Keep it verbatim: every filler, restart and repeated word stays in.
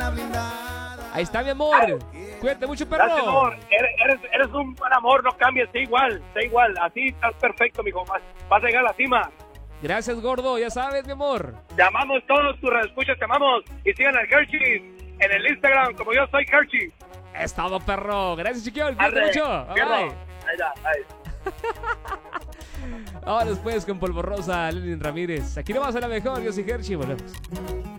Ahí está, mi amor. Cuídate mucho, perro. Gracias, amor. Eres, eres, eres un buen amor, no cambies, sé igual, sé igual. Así estás perfecto, mijo. Vas, vas a llegar a la cima. Gracias, gordo, ya sabes, mi amor. Te amamos todos, tus escuchas, te amamos. Y sigan al Hershey en el Instagram, como yo soy Hershey. Es todo, perro. Gracias, chiquión. Cuídate mucho. Bye. Ahí está, ahí. Ahora después con Polvo Rosa, Lenin Ramírez. Aquí no vas a la mejor, yo soy Hershey, volvemos.